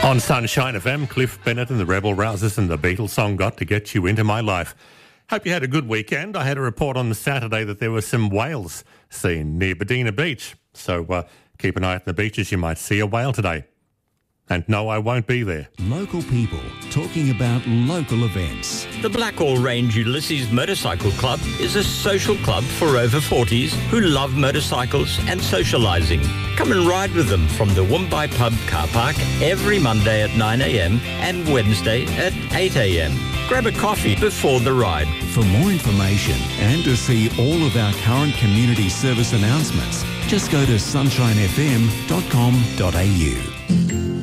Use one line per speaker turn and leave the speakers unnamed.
On Sunshine FM, Cliff Bennett and the Rebel Rousers and the Beatles song Got to Get You Into My Life. Hope you had a good weekend. I had a report on the Saturday that there were some whales seen near Bedina Beach. So keep an eye on the beaches. You might see a whale today. And no, I won't be there.
Local people talking about local events.
The Blackall Range Ulysses Motorcycle Club is a social club for over 40s who love motorcycles and socialising. Come and ride with them from the Woombye Pub car park every Monday at 9 a.m. and Wednesday at 8 a.m. Grab a coffee before the ride.
For more information and to see all of our current community service announcements, just go to sunshinefm.com.au.